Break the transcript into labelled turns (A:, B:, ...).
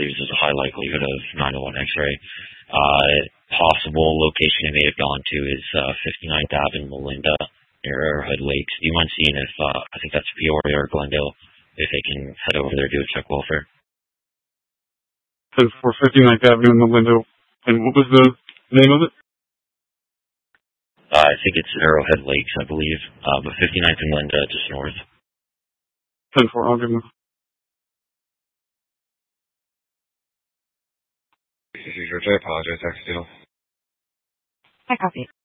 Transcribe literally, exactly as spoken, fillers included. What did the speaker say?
A: believes there's a high likelihood of nine oh one X-ray. Uh, possible location they may have gone to is uh, fifty-ninth Avenue, Melinda, near Arrowhead Lakes. Do you mind seeing if, uh, I think that's Peoria or Glendale, if they can head over there to do a check welfare?
B: ten four fifty-ninth Avenue in Melinda. And what was the name of it?
A: Uh, I think it's Arrowhead Lakes, I believe, uh, but fifty-ninth and Melinda, just north.
B: ten four, I'll give them.
C: This is George. I apologize, accidental.
D: I copy.